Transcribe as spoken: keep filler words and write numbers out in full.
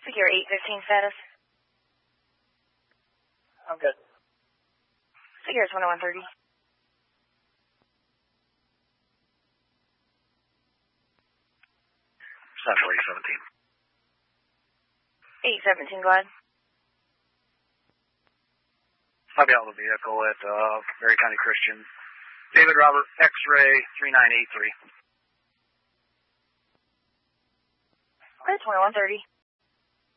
Figure eight fifteen status. I'm good. Figure twenty-one thirty. Central eight seventeen. eight seventeen, go ahead. I'll be out of the vehicle at uh, Berry County Christian. David Robert, X-ray three nine eight three. Okay, twenty-one thirty.